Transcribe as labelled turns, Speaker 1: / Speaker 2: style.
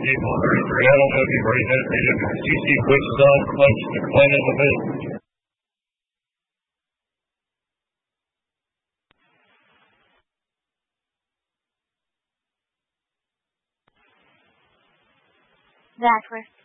Speaker 1: Cable 33. I don't know if you've already notated, but CC switches on, clutch to clean in the bit.
Speaker 2: That was